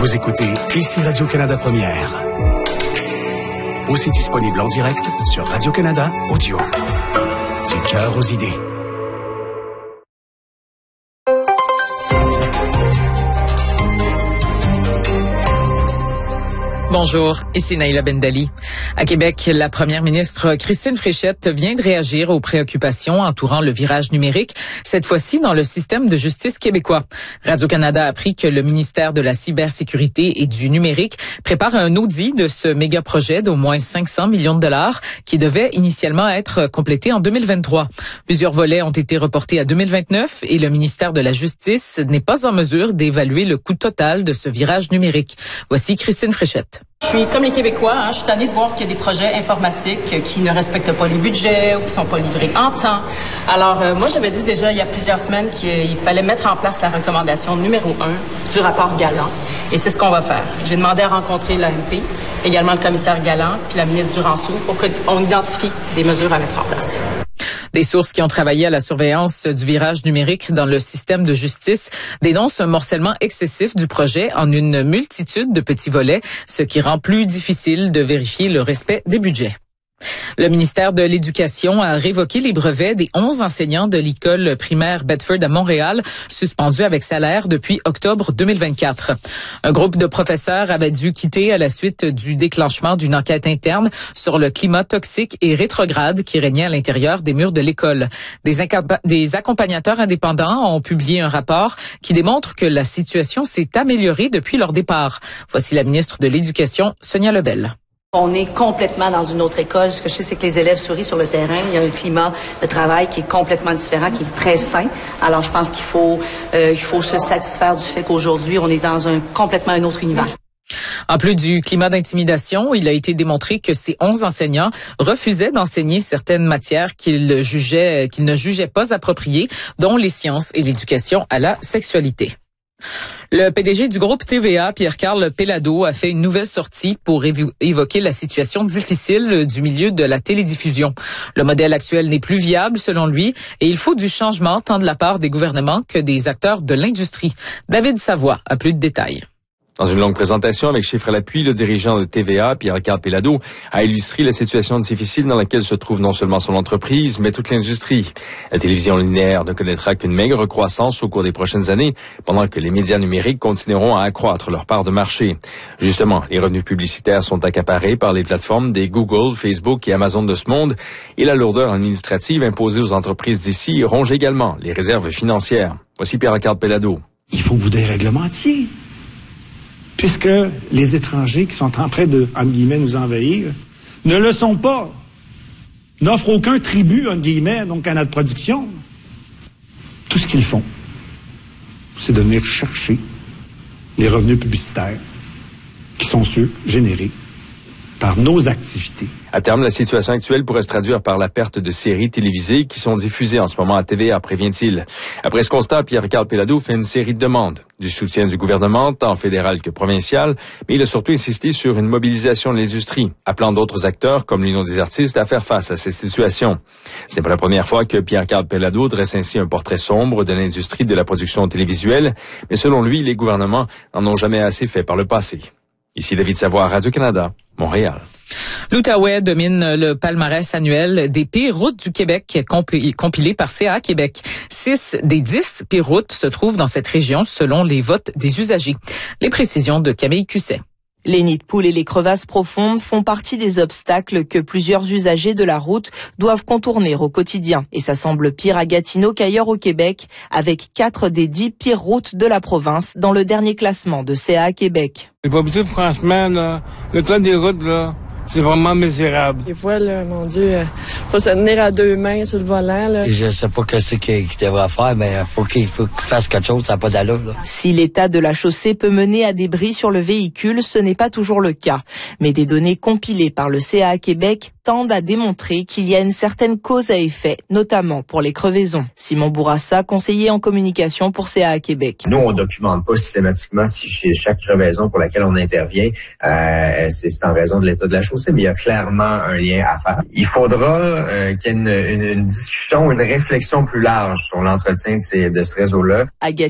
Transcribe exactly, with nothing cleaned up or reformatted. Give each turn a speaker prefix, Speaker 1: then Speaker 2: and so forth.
Speaker 1: Vous écoutez ici Radio-Canada Première. Aussi disponible en direct sur Radio-Canada Audio. Du cœur aux idées.
Speaker 2: Bonjour, ici Naïla Bendali. À Québec, la première ministre Christine Fréchette vient de réagir aux préoccupations entourant le virage numérique, cette fois-ci dans le système de justice québécois. Radio-Canada a appris que le ministère de la cybersécurité et du numérique prépare un audit de ce méga-projet d'au moins cinq cents millions de dollars qui devait initialement être complété en deux mille vingt-trois. Plusieurs volets ont été reportés à deux mille vingt-neuf et le ministère de la Justice n'est pas en mesure d'évaluer le coût total de ce virage numérique. Voici Christine Fréchette.
Speaker 3: Je suis comme les Québécois, hein, je suis tannée de voir qu'il y a des projets informatiques qui ne respectent pas les budgets ou qui ne sont pas livrés en temps. Alors, euh, moi, j'avais dit déjà il y a plusieurs semaines qu'il fallait mettre en place la recommandation numéro un du rapport Galland. Et c'est ce qu'on va faire. J'ai demandé à rencontrer l'A M P, également le commissaire Galland, puis la ministre Duranceau, pour qu'on identifie des mesures à mettre en place.
Speaker 2: Des sources qui ont travaillé à la surveillance du virage numérique dans le système de justice dénoncent un morcellement excessif du projet en une multitude de petits volets, ce qui rend plus difficile de vérifier le respect des budgets. Le ministère de l'Éducation a révoqué les brevets des onze enseignants de l'école primaire Bedford à Montréal, suspendus avec salaire depuis octobre deux mille vingt-quatre. Un groupe de professeurs avait dû quitter à la suite du déclenchement d'une enquête interne sur le climat toxique et rétrograde qui régnait à l'intérieur des murs de l'école. Des, des accompagnateurs indépendants ont publié un rapport qui démontre que la situation s'est améliorée depuis leur départ. Voici la ministre de l'Éducation, Sonia Lebel.
Speaker 4: On est complètement dans une autre école. Ce que je sais, c'est que les élèves sourient sur le terrain. Il y a un climat de travail qui est complètement différent, qui est très sain. Alors, je pense qu'il faut, euh, il faut se satisfaire du fait qu'aujourd'hui, on est dans un complètement un autre univers.
Speaker 2: En plus du climat d'intimidation, il a été démontré que ces onze enseignants refusaient d'enseigner certaines matières qu'ils jugeaient, qu'ils ne jugeaient pas appropriées, dont les sciences et l'éducation à la sexualité. Le P D G du groupe T V A, Pierre-Carl Péladeau, a fait une nouvelle sortie pour évo- évoquer la situation difficile du milieu de la télédiffusion. Le modèle actuel n'est plus viable, selon lui, et il faut du changement tant de la part des gouvernements que des acteurs de l'industrie. David Savoie a plus de détails.
Speaker 5: Dans une longue présentation avec chiffres à l'appui, le dirigeant de T V A, Pierre-Carl Péladeau, a illustré la situation difficile dans laquelle se trouve non seulement son entreprise, mais toute l'industrie. La télévision linéaire ne connaîtra qu'une maigre croissance au cours des prochaines années, pendant que les médias numériques continueront à accroître leur part de marché. Justement, les revenus publicitaires sont accaparés par les plateformes des Google, Facebook et Amazon de ce monde, et la lourdeur administrative imposée aux entreprises d'ici ronge également les réserves financières. Voici Pierre-Carl Péladeau.
Speaker 6: Il faut que vous déréglementiez. Puisque les étrangers qui sont en train de, entre guillemets, nous envahir, ne le sont pas. N'offrent aucun tribut, entre guillemets, donc à notre production. Tout ce qu'ils font, c'est de venir chercher les revenus publicitaires qui sont ceux générés par nos activités.
Speaker 5: À terme, la situation actuelle pourrait se traduire par la perte de séries télévisées qui sont diffusées en ce moment à T V A, prévient-il. Après ce constat, Pierre-Carl Péladeau fait une série de demandes. Du soutien du gouvernement, tant fédéral que provincial, mais il a surtout insisté sur une mobilisation de l'industrie, appelant d'autres acteurs, comme l'Union des artistes, à faire face à cette situation. Ce n'est pas la première fois que Pierre-Carl Péladeau dresse ainsi un portrait sombre de l'industrie de la production télévisuelle, mais selon lui, les gouvernements n'en ont jamais assez fait par le passé. Ici David Savoie, Radio-Canada, Montréal.
Speaker 2: L'Outaouais domine le palmarès annuel des pires routes du Québec compilé par C A A Québec. Six des dix pires routes se trouvent dans cette région selon les votes des usagers. Les précisions de Camille Cusset.
Speaker 7: Les nids de poules et les crevasses profondes font partie des obstacles que plusieurs usagers de la route doivent contourner au quotidien. Et ça semble pire à Gatineau qu'ailleurs au Québec, avec quatre des dix pires routes de la province dans le dernier classement de C A A Québec.
Speaker 8: C'est pas possible, franchement, là. Le temps des routes, là, c'est vraiment misérable.
Speaker 9: Des fois, là, mon Dieu, euh, faut se tenir à deux mains sur le volant, là.
Speaker 10: Je sais pas ce qu'il devrait faire, mais faut qu'il faut qu'il fasse quelque chose, ça n'a pas d'allure, là.
Speaker 7: Si l'état de la chaussée peut mener à des bris sur le véhicule, ce n'est pas toujours le cas. Mais des données compilées par le C A A Québec tendent à démontrer qu'il y a une certaine cause à effet, notamment pour les crevaisons. Simon Bourassa, conseiller en communication pour C A A Québec.
Speaker 11: Nous, on documente pas systématiquement si chez chaque crevaison pour laquelle on intervient, euh, c'est, c'est en raison de l'état de la chaussée, mais il y a clairement un lien à faire. Il faudra euh, qu'il y ait une, une, une discussion, une réflexion plus large sur l'entretien de, ces, de ce réseau-là.
Speaker 7: À